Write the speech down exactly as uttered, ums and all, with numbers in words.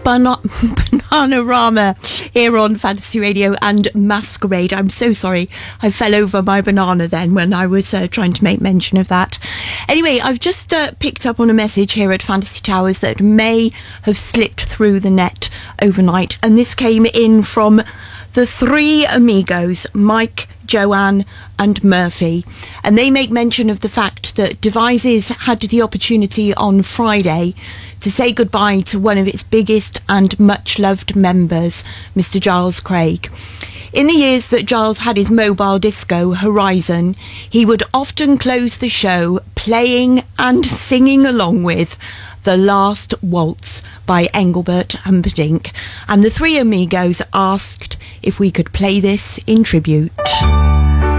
Bana- Bananarama here on Fantasy Radio and Masquerade. I'm so sorry. I fell over my banana then when I was uh, trying to make mention of that. Anyway, I've just uh, picked up on a message here at Fantasy Towers that may have slipped through the net overnight, and this came in from the three amigos, Mike, Joanne and Murphy, and they make mention of the fact that Devices had the opportunity on Friday to say goodbye to one of its biggest and much loved members, Mister Giles Craig. In the years that Giles had his mobile disco Horizon, he would often close the show playing and singing along with The Last Waltz by Engelbert Humperdinck, and the three amigos asked if we could play this in tribute.